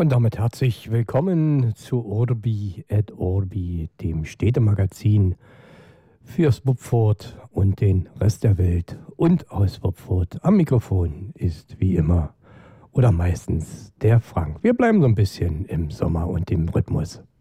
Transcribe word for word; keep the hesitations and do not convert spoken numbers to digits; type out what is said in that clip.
Und damit herzlich willkommen zu Urbi et Orbi, dem Städtemagazin fürs Wupfurt und den Rest der Welt und aus Wupfurt. Am Mikrofon ist wie immer oder meistens der Frank. Wir bleiben so ein bisschen im Sommer und dem Rhythmus.